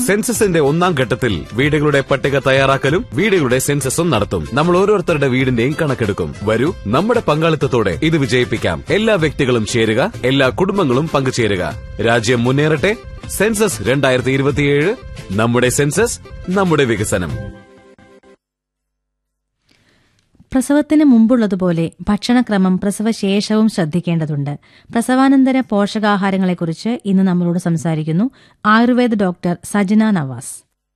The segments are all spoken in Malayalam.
സെൻസസിന്റെ 1ാം ഘട്ടത്തിൽ വീടുകളുടെ പട്ടിക തയ്യാറാക്കലും വീടുകളുടെ സെൻസസും നടത്തും. നമ്മൾ ഓരോരുത്തരുടെ വീടിന്റെയും കണക്കെടുക്കും. വരൂ, നമ്മുടെ പങ്കാളിത്തത്തോടെ ഇത് വിജയിപ്പിക്കാം. എല്ലാ വ്യക്തികളും ചേരുക, എല്ലാ കുടുംബങ്ങളും പങ്കുചേരുക. രാജ്യം മുന്നേറട്ടെ. സെൻസസ് 2027. നമ്മുടെ സെൻസസ്, നമ്മുടെ വികസനം. പ്രസവത്തിന് മുമ്പുള്ളതുപോലെ ഭക്ഷണക്രമം പ്രസവശേഷവും ശ്രദ്ധിക്കേണ്ടതുണ്ട്. പ്രസവാനന്തര പോഷകാഹാരങ്ങളെക്കുറിച്ച് ഇന്ന് നമ്മളോട് സംസാരിക്കുന്നു ആയുർവേദ ഡോക്ടർ സജന നവാസ്.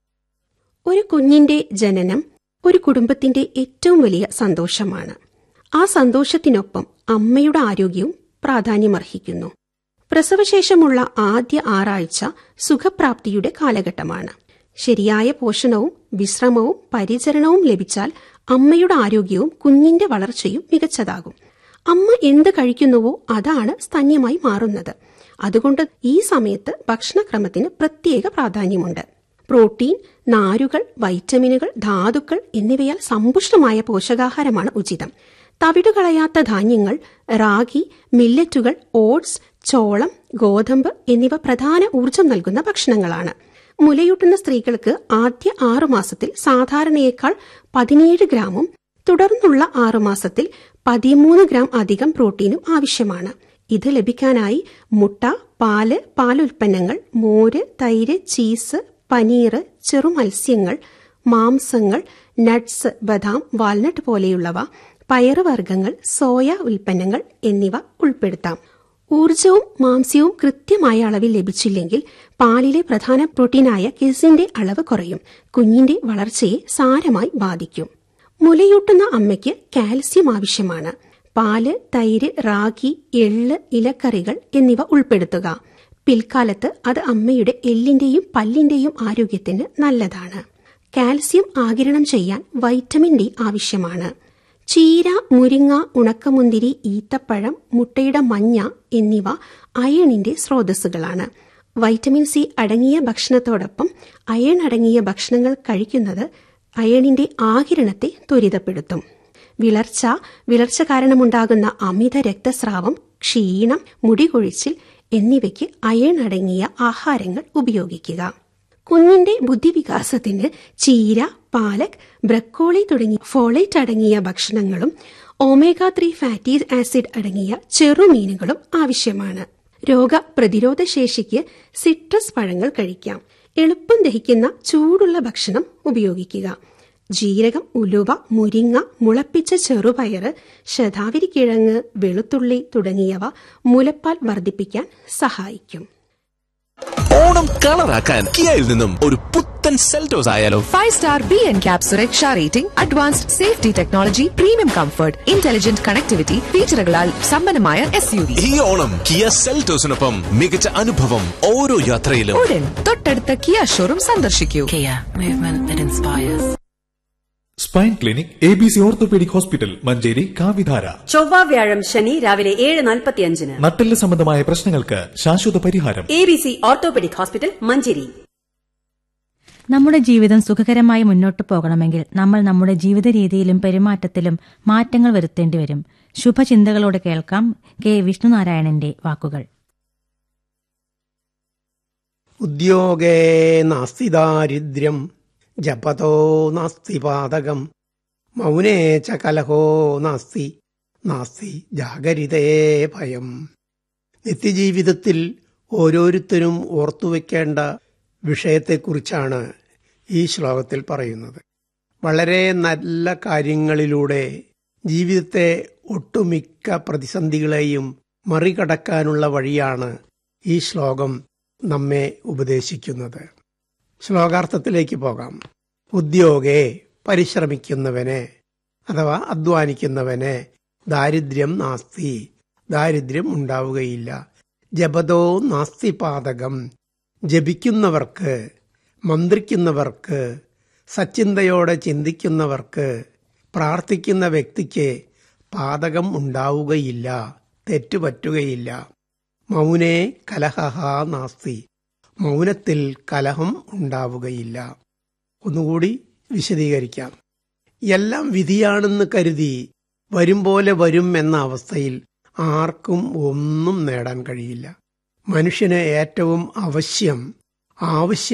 ഒരു കുഞ്ഞിന്റെ ജനനം ഒരു കുടുംബത്തിന്റെ ഏറ്റവും വലിയ സന്തോഷമാണ്. ആ സന്തോഷത്തിനൊപ്പം അമ്മയുടെ ആരോഗ്യവും പ്രാധാന്യമർഹിക്കുന്നു. പ്രസവശേഷമുള്ള ആദ്യ 6 ആഴ്ച സുഖപ്രാപ്തിയുടെ കാലഘട്ടമാണ്. ശരിയായ പോഷണവും വിശ്രമവും പരിചരണവും ലഭിച്ചാൽ അമ്മയുടെ ആരോഗ്യവും കുഞ്ഞിന്റെ വളർച്ചയും മികച്ചതാകും. അമ്മ എന്ത് കഴിക്കുന്നുവോ അതാണ് സ്തന്യമായി മാറുന്നത്. അതുകൊണ്ട് ഈ സമയത്ത് ഭക്ഷണക്രമത്തിന് പ്രത്യേക പ്രാധാന്യമുണ്ട്. പ്രോട്ടീൻ, നാരുകൾ, വൈറ്റമിനുകൾ, ധാതുക്കൾ എന്നിവയാൽ സമ്പുഷ്ടമായ പോഷകാഹാരമാണ് ഉചിതം. തവിടുകളയാത്ത ധാന്യങ്ങൾ, റാഗി, മില്ലറ്റുകൾ, ഓട്സ്, ചോളം, ഗോതമ്പ് എന്നിവ പ്രധാന ഊർജം നൽകുന്ന ഭക്ഷണങ്ങളാണ്. മുലയൂട്ടുന്ന സ്ത്രീകൾക്ക് ആദ്യ 6 മാസത്തിൽ സാധാരണയേക്കാൾ 17 ഗ്രാമും തുടർന്നുള്ള 6 മാസത്തിൽ 13 ഗ്രാം അധികം പ്രോട്ടീനും ആവശ്യമാണ്. ഇത് ലഭിക്കാനായി മുട്ട, പാല്, പാലുൽപ്പന്നങ്ങൾ, മോര്, തൈര്, ചീസ്, പനീർ, ചെറുമത്സ്യങ്ങൾ, മാംസങ്ങൾ, നട്ട്സ്, ബദാം, വാൽനട്ട് പോലെയുള്ളവ, പയറുവർഗ്ഗങ്ങൾ, സോയ ഉൽപ്പന്നങ്ങൾ എന്നിവ ഉൾപ്പെടുത്താം. ഊർജവും മാംസ്യവും കൃത്യമായ അളവിൽ ലഭിച്ചില്ലെങ്കിൽ പാലിലെ പ്രധാന പ്രോട്ടീനായ കെസിന്റെ അളവ് കുറയും. കുഞ്ഞിന്റെ വളർച്ചയെ സാരമായി ബാധിക്കും. മുലയൂട്ടുന്ന അമ്മയ്ക്ക് കാൽസ്യം ആവശ്യമാണ്. പാല്, തൈര്, റാഗി, എള്ള്, ഇലക്കറികൾ എന്നിവ ഉൾപ്പെടുത്തുക. പിൽക്കാലത്ത് അത് അമ്മയുടെ എല്ലിന്റെയും പല്ലിന്റെയും ആരോഗ്യത്തിന് നല്ലതാണ്. കാൽസ്യം ആഗിരണം ചെയ്യാൻ വൈറ്റമിൻ ഡി ആവശ്യമാണ്. ചീര, മുരിങ്ങ, ഉണക്കമുന്തിരി, ഈത്തപ്പഴം, മുട്ടയുടെ മഞ്ഞ എന്നിവ അയണിന്റെ സ്രോതസ്സുകളാണ്. വൈറ്റമിൻ സി അടങ്ങിയ ഭക്ഷണത്തോടൊപ്പം അയൺ അടങ്ങിയ ഭക്ഷണങ്ങൾ കഴിക്കുന്നത് അയണിന്റെ ആഗിരണത്തെ ത്വരിതപ്പെടുത്തും. വിളർച്ച കാരണമുണ്ടാകുന്ന അമിത രക്തസ്രാവം, ക്ഷീണം, മുടികൊഴിച്ചിൽ എന്നിവയ്ക്ക് അയൺ അടങ്ങിയ ആഹാരങ്ങൾ ഉപയോഗിക്കുക. കുഞ്ഞിന്റെ ബുദ്ധിവികാസത്തിന് ചീര, പാലക്, ബ്രക്കോളി തുടങ്ങിയ ഫോളേറ്റ് അടങ്ങിയ ഭക്ഷണങ്ങളും ഒമേഗ 3 ഫാറ്റി ആസിഡ് അടങ്ങിയ ചെറുമീനുകളും ആവശ്യമാണ്. രോഗപ്രതിരോധ ശേഷിക്ക് സിട്രസ് പഴങ്ങൾ കഴിക്കാം. എളുപ്പം ദഹിക്കുന്ന ചൂടുള്ള ഭക്ഷണം ഉപയോഗിക്കുക. ജീരകം, ഉലുവ, മുരിങ്ങ, മുളപ്പിച്ച ചെറുപയറ്, ശതാവരിക്കിഴങ്ങ്, വെളുത്തുള്ളി തുടങ്ങിയവ മുലപ്പാൽ വർദ്ധിപ്പിക്കാൻ സഹായിക്കും. ഓണം കളറാക്കാൻ കിയയിൽ നിന്നും ഒരു പുത്തൻ സെൽറ്റോസ് ആയാലോ? 5-star BNCAP സുരക്ഷാ rating, advanced safety technology, premium comfort, intelligent connectivity ഫീച്ചറുകളാൽ സമ്പന്നമായ SUV. ഈ ഓണം കിയ സെൽറ്റോസിനൊപ്പം മികച്ച അനുഭവം ഓരോ യാത്രയിലും. ഉടൻ തൊട്ടടുത്ത കിയ ഷോറൂം സന്ദർശിക്കൂ. Kia, movement that inspires. Spine clinic ABC orthopaedic hospital, Manjeri, കാവിധാര. ചൊവ്വ, വ്യാഴം, ശനി രാവിലെ 7:45. നട്ടെല്ല് സംബന്ധമായ പ്രശ്നങ്ങൾക്ക് ശാശ്വത പരിഹാരം. ABC orthopaedic hospital, Manjeri. നമ്മുടെ ജീവിതം സുഖകരമായി മുന്നോട്ടു പോകണമെങ്കിൽ നമ്മൾ നമ്മുടെ ജീവിത രീതിയിലും പെരുമാറ്റത്തിലും മാറ്റങ്ങൾ വരുത്തേണ്ടി വരും. ശുഭചിന്തകളോടെ കേൾക്കാം കെ വിഷ്ണുനാരായണന്റെ വാക്കുകൾ. ഉദ്യോഗേ നാസ്തി ദാരിദ്ര്യം, ജപതോ നാസ്തി പാതകം, മൗനേ ച കലഹോ നാസ്തി, നാസ്തി ജാഗരിതേ ഭയം. നിത്യജീവിതത്തിൽ ഓരോരുത്തരും ഓർത്തുവെക്കേണ്ട വിഷയത്തെക്കുറിച്ചാണ് ഈ ശ്ലോകത്തിൽ പറയുന്നത്. വളരെ നല്ല കാര്യങ്ങളിലൂടെ ജീവിതത്തെ ഒട്ടുമിക്ക പ്രതിസന്ധികളെയും മറികടക്കാനുള്ള വഴിയാണ് ഈ ശ്ലോകം നമ്മെ ഉപദേശിക്കുന്നത്. ശ്ലോകാർത്ഥത്തിലേക്ക് പോകാം. ഉദ്യോഗേ, പരിശ്രമിക്കുന്നവനെ അഥവാ അധ്വാനിക്കുന്നവനെ, ദാരിദ്ര്യം നാസ്തി, ദാരിദ്ര്യം ഉണ്ടാവുകയില്ല. ജപതോ നാസ്തി പാതകം, ജപിക്കുന്നവർക്ക്, മന്ത്രിക്കുന്നവർക്ക്, സച്ചിന്തയോടെ ചിന്തിക്കുന്നവർക്ക്, പ്രാർത്ഥിക്കുന്ന വ്യക്തിക്ക് പാതകം ഉണ്ടാവുകയില്ല, തെറ്റുപറ്റുകയില്ല. മൗനേ കലഹ നാസ്തി, മൗനത്തിൽ കലഹം ഉണ്ടാവുകയില്ല. ഒന്നുകൂടി വിശദീകരിക്കാം. എല്ലാം വിധിയാണെന്ന് കരുതി വരും പോലെ വരും എന്ന അവസ്ഥയിൽ ആർക്കും ഒന്നും നേടാൻ കഴിയില്ല. മനുഷ്യന് ഏറ്റവും ആവശ്യം